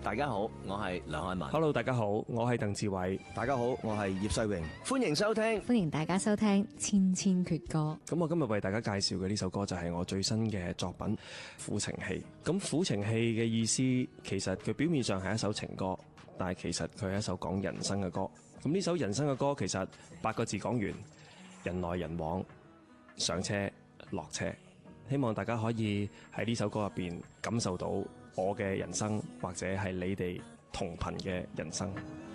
大家好，我係梁漢文。 Hello， 大家好，我係鄧志偉。 大家好，我係葉世榮。 歡迎收聽， 歡迎大家收聽《千千闕歌》。 咁我今日為大家介紹嘅呢首歌就係我最新嘅作品《苦情戲》。咁苦情戲嘅意思，其實佢表面上係一首情歌，但係其實佢係一首講人生嘅歌。咁呢首人生嘅歌，其實8個字講完：人來人往，上車落車。希望大家可以喺呢首歌入邊感受到我嘅人生，或者係你哋同頻嘅人生。